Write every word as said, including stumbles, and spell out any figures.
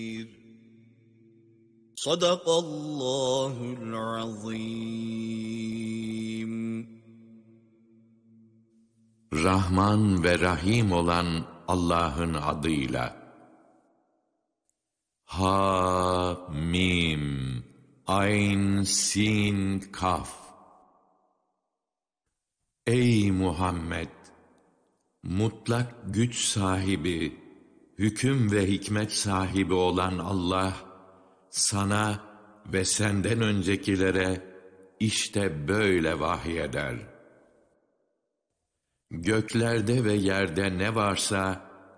Sadakallahul azim. Rahman ve Rahim olan Allah'ın adıyla. Ha, mim, ayn, sin, kaf. Ey Muhammed! Mutlak güç sahibi, hüküm ve hikmet sahibi olan Allah, sana ve senden öncekilere işte böyle vahyeder. Göklerde ve yerde ne varsa,